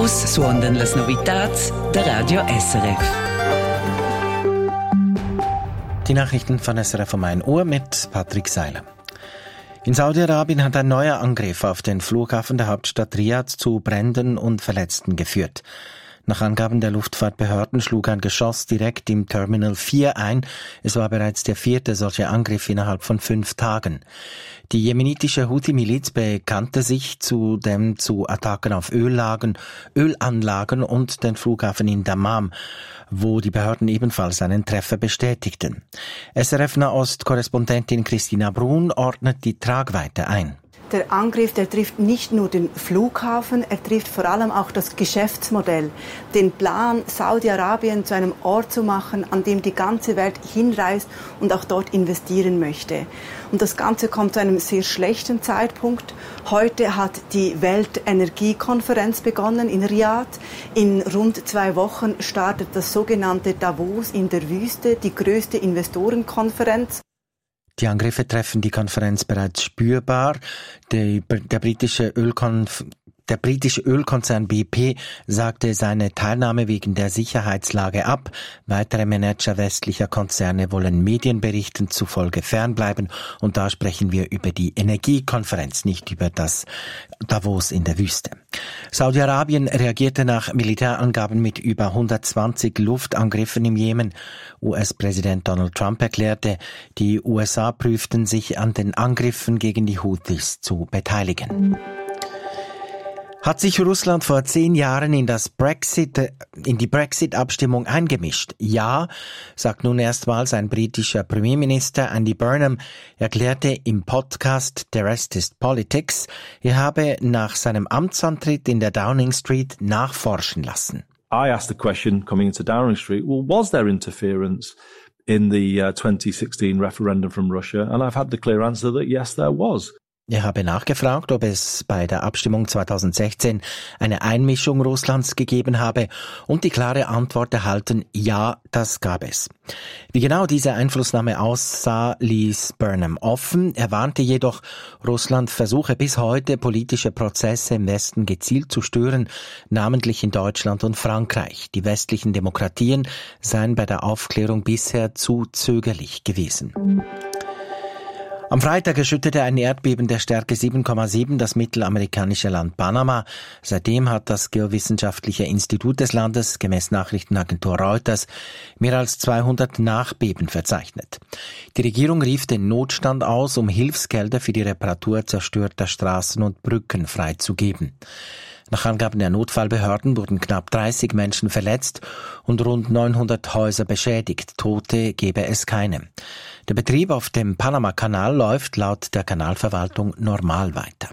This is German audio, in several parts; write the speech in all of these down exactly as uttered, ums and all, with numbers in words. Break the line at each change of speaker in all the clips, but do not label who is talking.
Vus suondan las novitats der Radio S R F.
Die Nachrichten von S R F um ein Uhr mit Patrick Seiler. In Saudi-Arabien hat ein neuer Angriff auf den Flughafen der Hauptstadt Riad zu Bränden und Verletzten geführt. Nach Angaben der Luftfahrtbehörden schlug ein Geschoss direkt im Terminal vier ein. Es war bereits der vierte solche Angriff innerhalb von fünf Tagen. Die jemenitische Houthi-Miliz bekannte sich zudem zu Attacken auf Öllagen, Ölanlagen und den Flughafen in Dammam, wo die Behörden ebenfalls einen Treffer bestätigten. S R F-Nahost-Korrespondentin Christina Brun ordnet die Tragweite ein.
Der Angriff, der trifft nicht nur den Flughafen, er trifft vor allem auch das Geschäftsmodell, den Plan, Saudi-Arabien zu einem Ort zu machen, an dem die ganze Welt hinreist und auch dort investieren möchte. Und das Ganze kommt zu einem sehr schlechten Zeitpunkt. Heute hat die Weltenergiekonferenz begonnen in Riad. In rund zwei Wochen startet das sogenannte Davos in der Wüste, die größte Investorenkonferenz.
Die Angriffe treffen die Konferenz bereits spürbar. Der, der britische Ölkonf Der britische Ölkonzern B P sagte seine Teilnahme wegen der Sicherheitslage ab. Weitere Manager westlicher Konzerne wollen Medienberichten zufolge fernbleiben. Und da sprechen wir über die Energiekonferenz, nicht über das Davos in der Wüste. Saudi-Arabien reagierte nach Militärangaben mit über hundertzwanzig Luftangriffen im Jemen. U S-Präsident Donald Trump erklärte, die U S A prüften sich an den Angriffen gegen die Houthis zu beteiligen. Hat sich Russland vor zehn Jahren in das Brexit, in die Brexit-Abstimmung eingemischt? Ja, sagt nun erstmals ein britischer Premierminister. Andy Burnham erklärte im Podcast The Rest is Politics, er habe nach seinem Amtsantritt in der Downing Street nachforschen lassen.
I asked the question coming into Downing Street, well, was there interference in the uh, twenty sixteen referendum from Russia? And I've had the clear answer that yes, there was.
Er habe nachgefragt, ob es bei der Abstimmung zweitausendsechzehn eine Einmischung Russlands gegeben habe und die klare Antwort erhalten, ja, das gab es. Wie genau diese Einflussnahme aussah, ließ Burnham offen. Er warnte jedoch, Russland versuche bis heute politische Prozesse im Westen gezielt zu stören, namentlich in Deutschland und Frankreich. Die westlichen Demokratien seien bei der Aufklärung bisher zu zögerlich gewesen. Am Freitag erschütterte ein Erdbeben der Stärke sieben Komma sieben das mittelamerikanische Land Panama. Seitdem hat das Geowissenschaftliche Institut des Landes, gemäß Nachrichtenagentur Reuters, mehr als zweihundert Nachbeben verzeichnet. Die Regierung rief den Notstand aus, um Hilfsgelder für die Reparatur zerstörter Straßen und Brücken freizugeben. Nach Angaben der Notfallbehörden wurden knapp dreißig Menschen verletzt und rund neunhundert Häuser beschädigt. Tote gebe es keine. Der Betrieb auf dem Panama-Kanal läuft laut der Kanalverwaltung normal weiter.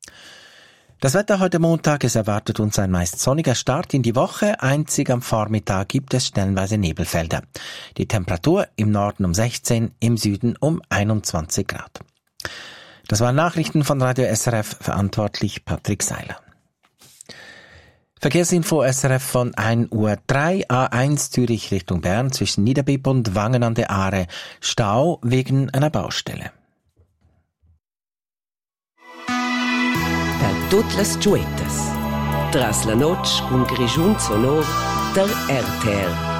Das Wetter heute Montag, es erwartet uns ein meist sonniger Start in die Woche. Einzig am Vormittag gibt es stellenweise Nebelfelder. Die Temperatur im Norden um sechzehn, im Süden um einundzwanzig Grad. Das waren Nachrichten von Radio S R F, verantwortlich Patrick Seiler. Verkehrsinfo S R F von ein Uhr drei, A eins Zürich Richtung Bern zwischen Niederbipp und Wangen an der Aare. Stau wegen einer Baustelle.
Per tutte las giuetas. Tras la noc un grigiun sonor der R T R.